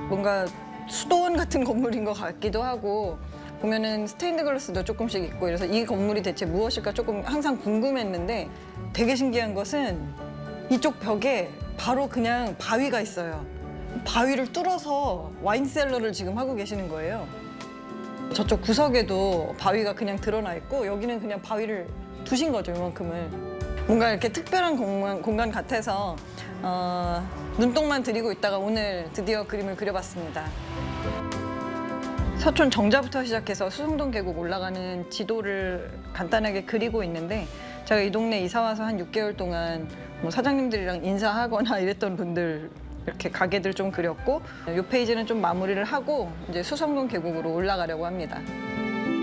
뭔가 수도원 같은 건물인 것 같기도 하고 보면은 스테인드 글라스도 조금씩 있고 이래서 이 건물이 대체 무엇일까 조금 항상 궁금했는데 되게 신기한 것은 이쪽 벽에 바로 그냥 바위가 있어요. 바위를 뚫어서 와인셀러를 지금 하고 계시는 거예요. 저쪽 구석에도 바위가 그냥 드러나 있고 여기는 그냥 바위를 두신 거죠, 이만큼을. 뭔가 이렇게 특별한 공간 같아서 눈독만 들이고 있다가 오늘 드디어 그림을 그려봤습니다. 서촌 정자부터 시작해서 수성동 계곡 올라가는 지도를 간단하게 그리고 있는데 제가 이 동네 이사 와서 한 6개월 동안 뭐 사장님들이랑 인사하거나 이랬던 분들 이렇게 가게들 좀 그렸고 이 페이지는 좀 마무리를 하고 이제 수성동 계곡으로 올라가려고 합니다.